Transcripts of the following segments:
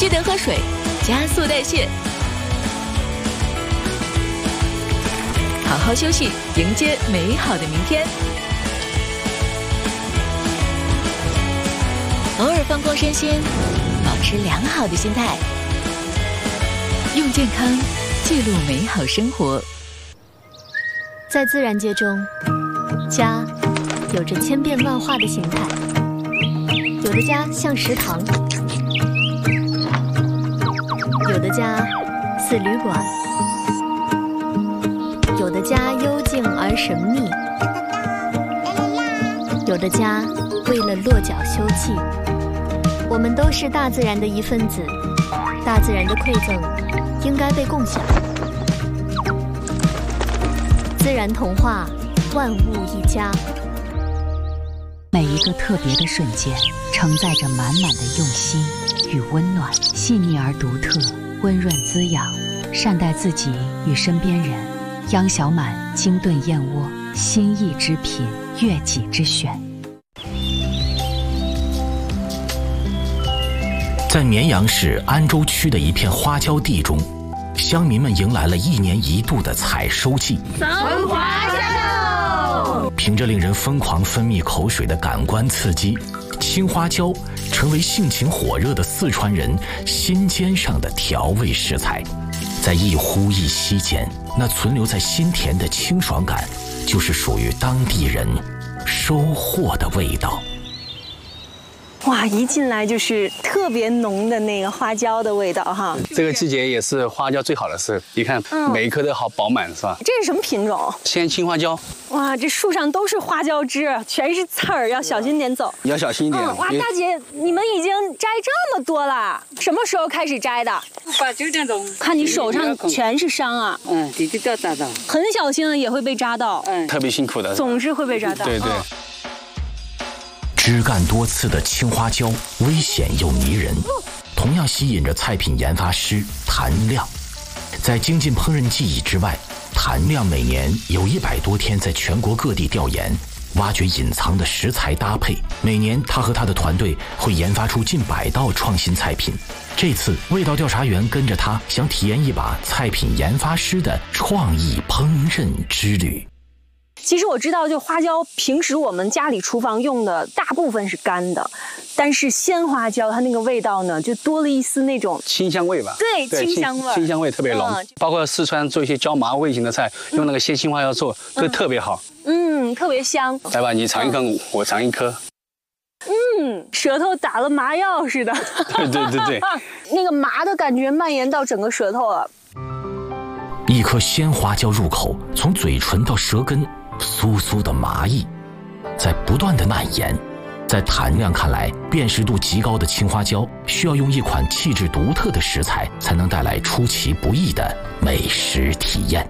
智能喝水，加速代谢。好好休息，迎接美好的明天。偶尔放光身心，保持良好的心态，用健康记录美好生活。 在自然界中，家有着千变万化的形态，有的家像食堂，有的家似旅馆，有的家幽静而神秘，有的家为了落脚休憩。我们都是大自然的一份子，大自然的馈赠应该被共享。自然童话，万物一家。 每一个特别的瞬间，承载着满满的用心与温暖，细腻而独特，温润滋养，善待自己与身边人。央小满精炖燕窝，心意之品，悦己之选。 在绵阳市安州区的一片花椒地中，乡民们迎来了1年1度的采收季。 收花椒！ 凭着令人疯狂分泌口水的感官刺激，青花椒成为性情火热的四川人心尖上的调味食材。在一呼一吸间，那存留在心田的清爽感，就是属于当地人收获的味道。 哇，一进来就是特别浓的那个花椒的味道哈。 这个季节也是花椒最好的时候，你看每一颗都好饱满，是吧？ 这是什么品种？ 鲜青花椒。 哇，这树上都是花椒枝，全是刺儿，要小心点走。 要小心一点。 哇，大姐，你们已经摘这么多了，什么时候开始摘的 8、9点钟。 看你手上全是伤啊。 滴滴都扎到。 很小心的也会被扎到。 特别辛苦的。 总是会被扎到。 对对。 枝干多刺的青花椒危险又迷人，同样吸引着菜品研发师谭亮。在精进烹饪技艺之外，谭亮每年有100多天在全国各地调研，挖掘隐藏的食材搭配。每年他和他的团队会研发出近100道创新菜品。这次味道调查员跟着他，想体验一把菜品研发师的创意烹饪之旅。 其实我知道，就花椒，平时我们家里厨房用的大部分是干的，但是鲜花椒它那个味道呢，就多了一丝那种清香味吧？ 对，清香味， 清香味特别浓。包括四川做一些椒麻味型的菜，用那个鲜青花椒做，都特别好。 特别香。 来吧，你尝一颗，我尝一颗。 舌头打了麻药似的。 对对对对。 那个麻的感觉蔓延到整个舌头了。 一颗鲜花椒入口，从嘴唇到舌根。酥酥的麻意在不断的蔓延。在谭亮看来，辨识度极高的青花椒需要用一款气质独特的食材，才能带来出其不意的美食体验。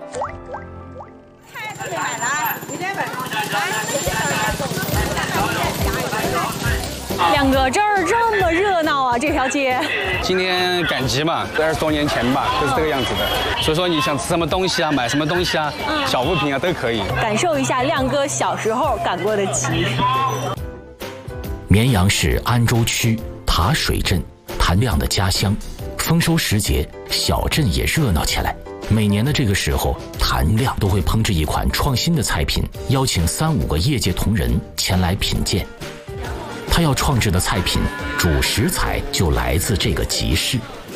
亮哥，这儿这么热闹啊，这条街。 今天赶集嘛，20多年前吧，都是这个样子的。所以说你想吃什么东西啊，买什么东西啊，小物品啊都可以。 感受一下亮哥小时候赶过的集。 绵阳市安州区塔水镇，谭亮的家乡。丰收时节，小镇也热闹起来。每年的这个时候，谭亮都会烹制一款创新的菜品，邀请3、5个业界同仁前来品鉴。他要创制的菜品主食材就来自这个集市。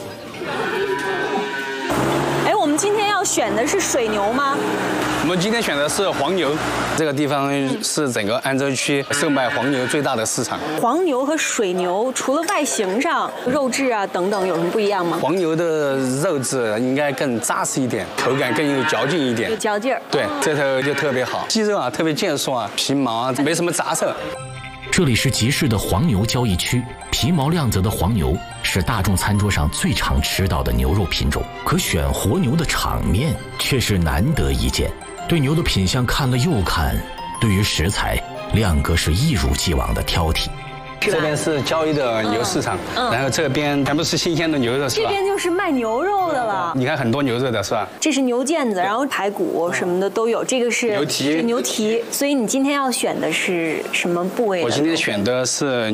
我们今天要选的是水牛吗？ 我们今天选的是黄牛，这个地方是整个安州区售卖黄牛最大的市场。 黄牛和水牛除了外形上、肉质啊等等有什么不一样吗？ 黄牛的肉质应该更扎实一点，口感更有嚼劲一点， 有嚼劲儿。 对，这头就特别好，肌肉啊特别健硕啊，皮毛啊没什么杂色。 这里是集市的黄牛交易区，皮毛亮泽的黄牛是大众餐桌上最常吃到的牛肉品种，可选活牛的场面却是难得一见。对牛的品相看了又看，对于食材，亮哥是一如既往的挑剔。 这边是交易的牛市场，然后这边全部是新鲜的牛肉，是吧？ 这边就是卖牛肉的了。 你看很多牛肉的是吧？ 这是牛腱子，然后排骨什么的都有。这个是牛蹄， 牛蹄。所以你今天要选的是什么部位的？ 我今天选的是